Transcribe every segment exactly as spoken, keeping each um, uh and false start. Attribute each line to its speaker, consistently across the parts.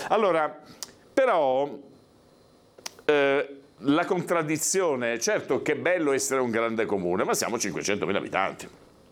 Speaker 1: Allora, però, eh, la contraddizione, certo che è bello essere un grande comune, ma siamo cinquecentomila abitanti.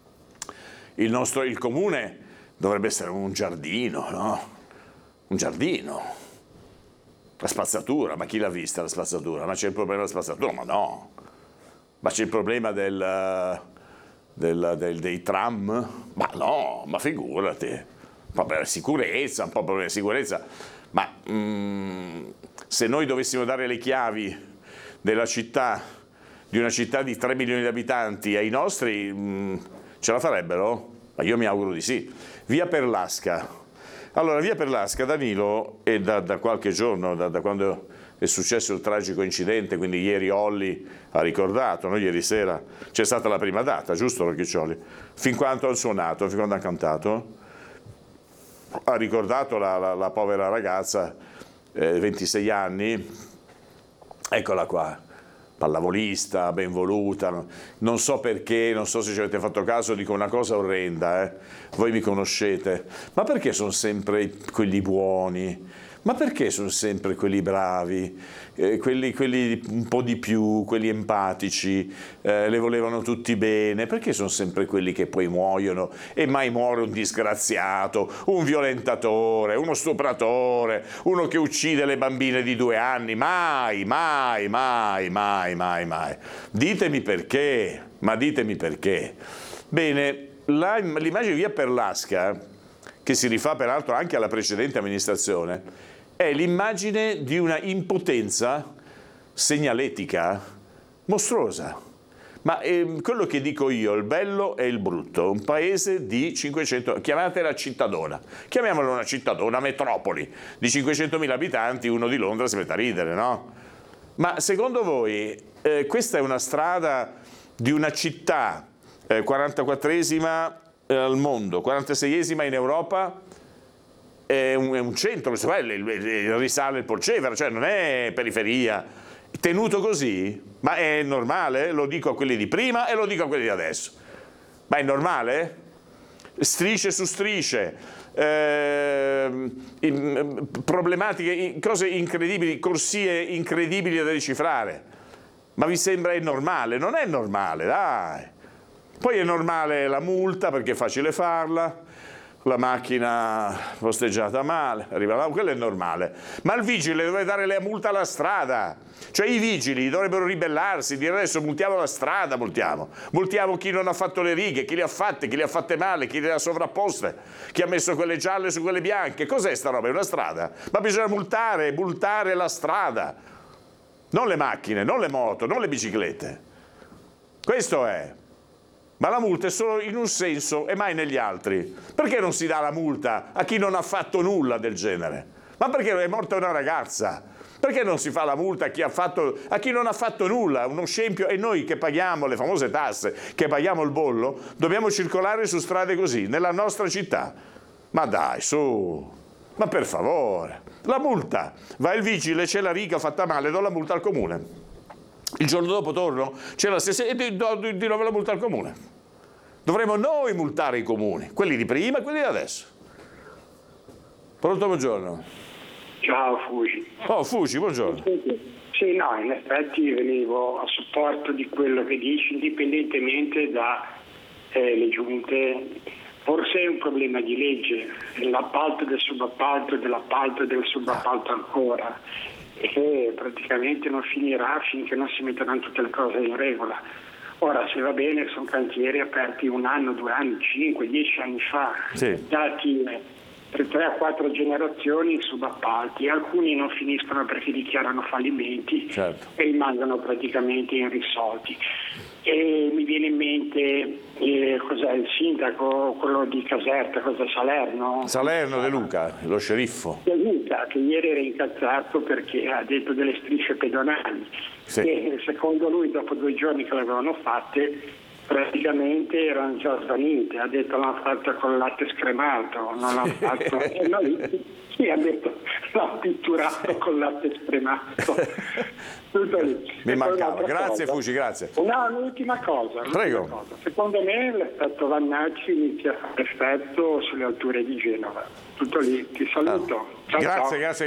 Speaker 1: Il nostro, il comune dovrebbe essere un giardino, no? Un giardino. La spazzatura, ma chi l'ha vista la spazzatura? Ma c'è il problema della spazzatura? Ma no. Ma c'è il problema del, del, del, dei tram? Ma no, ma figurati. Un po' per sicurezza, un po' per sicurezza. Ma mm, se noi dovessimo dare le chiavi della città, di una città di tre milioni di abitanti ai nostri, mh, ce la farebbero? Ma io mi auguro di sì. Via Perlasca. Allora, via Perlasca, Danilo, è da, da qualche giorno, da, da quando è successo il tragico incidente, quindi ieri Olli ha ricordato, no? Ieri sera c'è stata la prima data, giusto Rocchiccioli? Fin quando hanno suonato, fin quando hanno cantato, ha ricordato la, la, la povera ragazza, eh, ventisei anni, eccola qua, pallavolista, ben voluta, non so perché, non so se ci avete fatto caso, dico una cosa orrenda, eh? Voi mi conoscete, ma perché sono sempre quelli buoni? Ma perché sono sempre quelli bravi, eh, quelli, quelli un po' di più, quelli empatici, eh, le volevano tutti bene? Perché sono sempre quelli che poi muoiono e mai muore un disgraziato, un violentatore, uno stupratore, uno che uccide le bambine di due anni? Mai, mai, mai, mai, mai, mai. Ditemi perché, ma ditemi perché. Bene, la, l'immagine di via Perlasca, che si rifà peraltro anche alla precedente amministrazione, è l'immagine di una impotenza segnaletica mostruosa. Ma eh, quello che dico io, il bello e il brutto, un paese di cinquecento, chiamatela cittadona, chiamiamola una cittadona, una metropoli di cinquecentomila abitanti, uno di Londra si mette a ridere, no? Ma secondo voi eh, questa è una strada di una città eh, quarantaquattresima al mondo, quarantaseiesima in Europa? È un, è un centro, risale il Polcevera, cioè non è periferia. Tenuto così? Ma è normale? Lo dico a quelli di prima e lo dico a quelli di adesso. Ma è normale? Strisce su strisce, eh, problematiche, cose incredibili, corsie incredibili da decifrare. Ma vi sembra è normale? Non è normale, dai. Poi è normale la multa perché è facile farla. La macchina posteggiata male, arriva là, quello è normale. Ma il vigile deve dare la multa alla strada. Cioè i vigili dovrebbero ribellarsi, dire adesso multiamo la strada, multiamo. Multiamo chi non ha fatto le righe, chi le ha fatte, chi le ha fatte male, chi le ha sovrapposte, chi ha messo quelle gialle su quelle bianche. Cos'è sta roba? È una strada? Ma bisogna multare, multare la strada. Non le macchine, non le moto, non le biciclette. Questo è. Ma la multa è solo in un senso e mai negli altri. Perché non si dà la multa a chi non ha fatto nulla del genere? Ma perché è morta una ragazza? Perché non si fa la multa a chi, ha fatto, a chi non ha fatto nulla? Uno scempio, e noi che paghiamo le famose tasse, che paghiamo il bollo, dobbiamo circolare su strade così, nella nostra città? Ma dai, su! Ma per favore! La multa! Va il vigile, c'è la riga fatta male, do la multa al comune. Il giorno dopo torno, c'è la stessa e di, di, di nuovo la multa al comune. Dovremmo noi multare i comuni, quelli di prima e quelli di adesso. Pronto, buongiorno.
Speaker 2: Ciao Fuci.
Speaker 1: Oh, Fuci, buongiorno.
Speaker 2: Sì, no, in effetti venivo a supporto di quello che dici, indipendentemente dalle eh, giunte. Forse è un problema di legge, l'appalto del subappalto, dell'appalto e del subappalto ancora. E che praticamente non finirà finché non si metteranno tutte le cose in regola. Ora, se va bene, sono cantieri aperti un anno, due anni, cinque, dieci anni fa,
Speaker 1: sì,
Speaker 2: dati per tre o quattro generazioni subappalti. Alcuni non finiscono perché dichiarano fallimenti, certo, e rimangono praticamente irrisolti. E mi viene in mente eh, cos'è il sindaco, quello di Caserta, cos'è Salerno?
Speaker 1: Salerno De Luca, lo sceriffo.
Speaker 2: De Luca, che ieri era incazzato perché ha detto delle strisce pedonali, sì, che secondo lui dopo due giorni che le avevano fatte praticamente erano già svanite. Ha detto l'hanno fatta con il latte scremato, non l'hanno fatto. E noi, sì, ha detto l'hanno pitturato con il latte scremato. Tutto lì.
Speaker 1: Mi mancava. Grazie cosa, Fuci, grazie.
Speaker 2: Una, un'ultima cosa.
Speaker 1: Prego.
Speaker 2: Cosa. Secondo me l'effetto Vannacci inizia a fare effetto sulle alture di Genova. Tutto lì. Ti saluto.
Speaker 1: Ah.
Speaker 2: Ciao,
Speaker 1: grazie,
Speaker 2: ciao.
Speaker 1: grazie.